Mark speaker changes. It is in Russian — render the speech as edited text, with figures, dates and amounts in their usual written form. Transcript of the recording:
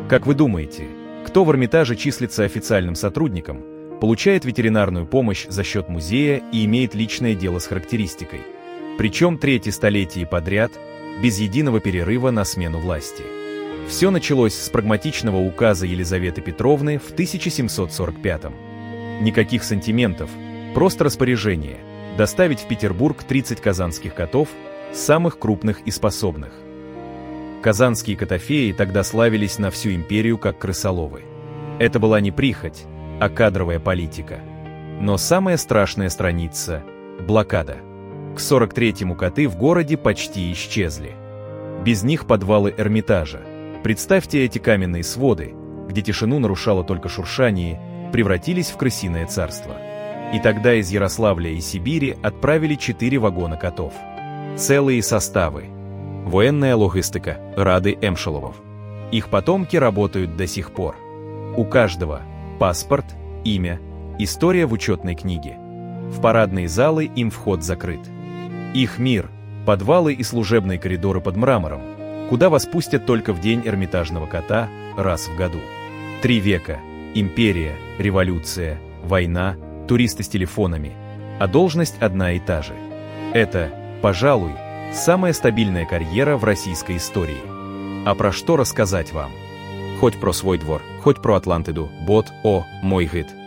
Speaker 1: Как вы думаете, кто в Эрмитаже числится официальным сотрудником, получает ветеринарную помощь за счет музея и имеет личное дело с характеристикой? Причем третье столетие подряд, без единого перерыва на смену власти. Все началось с прагматичного указа Елизаветы Петровны в 1745-м. Никаких сантиментов, просто распоряжение – доставить в Петербург 30 казанских котов, самых крупных и способных. Казанские котофеи тогда славились на всю империю как крысоловы. Это была не прихоть, а кадровая политика. Но самая страшная страница – блокада. К 43-му коты в городе почти исчезли. Без них подвалы Эрмитажа. Представьте эти каменные своды, где тишину нарушало только шуршание, превратились в крысиное царство. И тогда из Ярославля и Сибири отправили 4 вагона котов. Целые составы. Военная логистика Рады Эмшеловов. Их потомки работают до сих пор. У каждого паспорт, имя, история в учетной книге. В парадные залы им вход закрыт. Их мир – подвалы и служебные коридоры под мрамором, куда вас пустят только в день Эрмитажного кота раз в году. 3 века – империя, революция, война, туристы с телефонами, а должность одна и та же. Это, пожалуй, самая стабильная карьера в российской истории. А про что рассказать вам? Хоть про свой двор, хоть про Атлантиду, бот, о, мой гид.